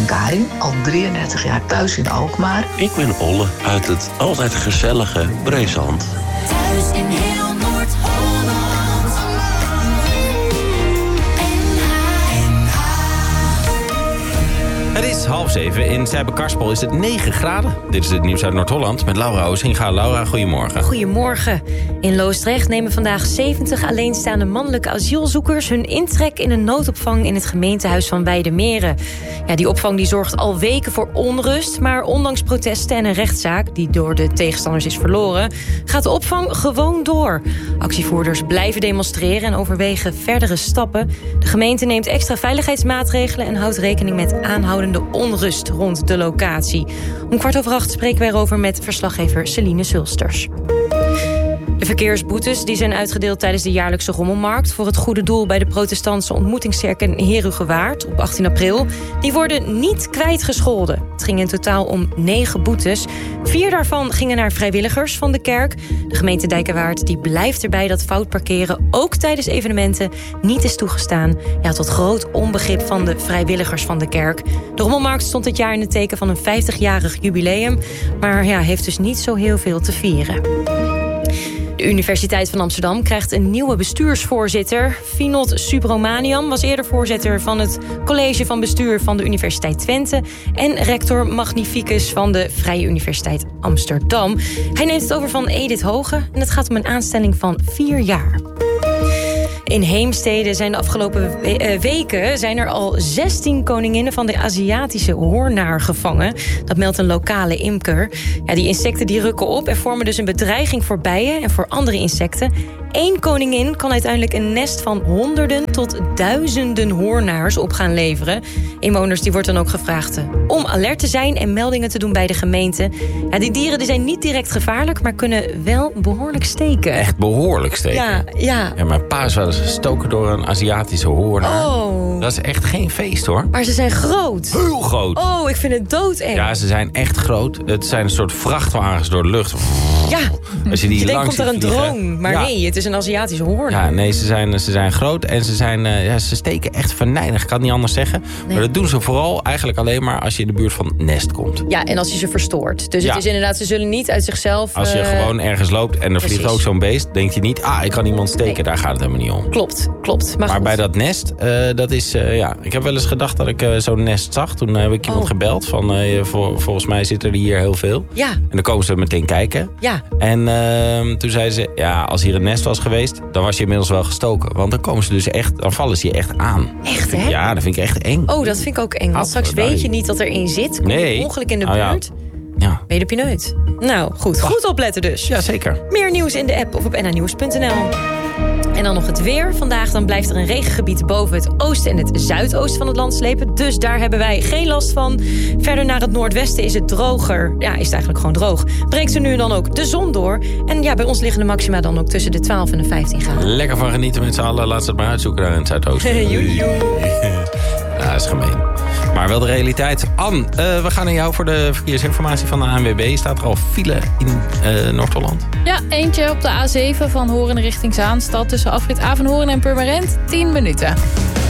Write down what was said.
ben Karin, al 33 jaar thuis in Alkmaar. Ik ben Olle uit het altijd gezellige Breesand. Thuis in heel Noord-Holland. Het is 6:30. In Sijbe-Karspel is het 9 graden. Dit is het nieuws uit Noord-Holland met Laura Ozinga. Laura, goedemorgen. Goedemorgen. In Loosdrecht nemen vandaag 70 alleenstaande mannelijke asielzoekers hun intrek in een noodopvang in het gemeentehuis van Weijdermeren. Ja, die opvang die zorgt al weken voor onrust, maar ondanks protesten en een rechtszaak die door de tegenstanders is verloren, gaat de opvang gewoon door. Actievoerders blijven demonstreren en overwegen verdere stappen. De gemeente neemt extra veiligheidsmaatregelen en houdt rekening met aanhoudende onrust rond de locatie. Om 7:15 spreken wij erover met verslaggever Celine Sulsters. De verkeersboetes die zijn uitgedeeld tijdens de jaarlijkse rommelmarkt voor het goede doel bij de protestantse ontmoetingskerk in Herugewaard op 18 april, die worden niet kwijtgescholden. Het ging in totaal om 9 boetes. 4 daarvan gingen naar vrijwilligers van de kerk. De gemeente Dijkerwaard die blijft erbij dat fout parkeren ook tijdens evenementen niet is toegestaan. Ja, tot groot onbegrip van de vrijwilligers van de kerk. De rommelmarkt stond dit jaar in het teken van een 50-jarig jubileum, maar ja, heeft dus niet zo heel veel te vieren. De Universiteit van Amsterdam krijgt een nieuwe bestuursvoorzitter. Vinod Subramanian was eerder voorzitter van het college van bestuur van de Universiteit Twente en rector magnificus van de Vrije Universiteit Amsterdam. Hij neemt het over van Edith Hoge en het gaat om een aanstelling van 4 jaar. In Heemstede zijn de afgelopen weken zijn er al 16 koninginnen van de Aziatische hoornaar gevangen. Dat meldt een lokale imker. Ja, die insecten die rukken op en vormen dus een bedreiging voor bijen en voor andere insecten. 1 koningin kan uiteindelijk een nest van honderden tot duizenden hoornaars op gaan leveren. Inwoners die wordt dan ook gevraagd om alert te zijn en meldingen te doen bij de gemeente. Ja, die dieren die zijn niet direct gevaarlijk, maar kunnen wel behoorlijk steken. Echt behoorlijk steken? Ja. Ja, mijn pa is wel eens gestoken door een Aziatische hoornaar. Oh. Dat is echt geen feest, hoor. Maar ze zijn groot. Heel groot. Oh, ik vind het doodeng. Ja, ze zijn echt groot. Het zijn een soort vrachtwagens door de lucht. Ja, als je denkt, komt er een vliegen. drone. Maar nee, het is een Aziatische hoornaar. Ja, nee, ze zijn groot en ze steken echt venijnig. Ik kan het niet anders zeggen. Nee. Maar dat doen ze vooral eigenlijk alleen maar als je in de buurt van het nest komt. Ja, en als je ze verstoort. Dus het is inderdaad, ze zullen niet uit zichzelf... Als je gewoon ergens loopt en er vliegt ook zo'n beest, denkt je niet, ik kan iemand steken. Nee. Daar gaat het helemaal niet om. Klopt. Maar bij dat nest, dat is, ik heb wel eens gedacht dat ik zo'n nest zag. Toen heb ik iemand gebeld van, volgens mij zitten er hier heel veel. Ja. En dan komen ze meteen kijken. Ja. En toen zei ze, als hier een nest was geweest, dan was je inmiddels wel gestoken. Want dan komen ze dus echt, dan vallen ze je echt aan. Echt, hè? Ja, dat vind ik echt eng. Oh, dat vind ik ook eng. Want straks weet je niet dat er één zit. Komt je ongeluk in de buurt. Ja. Ben je de pineut. Nou, goed. Goed opletten dus. Ja, zeker. Meer nieuws in de app of op nhnieuws.nl. En dan nog het weer. Vandaag dan blijft er een regengebied boven het oosten en het zuidoosten van het land slepen. Dus daar hebben wij geen last van. Verder naar het noordwesten is het droger. Ja, is het eigenlijk gewoon droog. Breekt er nu en dan ook de zon door. En ja, bij ons liggen de maxima dan ook tussen de 12 en de 15 graden. Lekker van genieten met z'n allen. Laat ze het maar uitzoeken daar in het zuidoosten. Ja, dat is gemeen. Maar wel de realiteit. Ann, we gaan naar jou voor de verkeersinformatie van de ANWB. Staat er al file in Noord-Holland? Ja, eentje op de A7 van Horen richting Zaanstad. Tussen afrit Avenhoorn en Purmerend, 10 minuten.